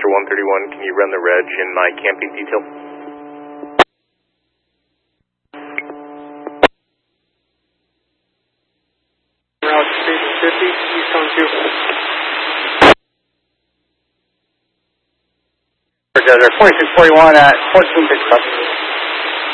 131, can you run the reg in my camping detail? Route 50, East on 2. Roger, 4641 at 1465.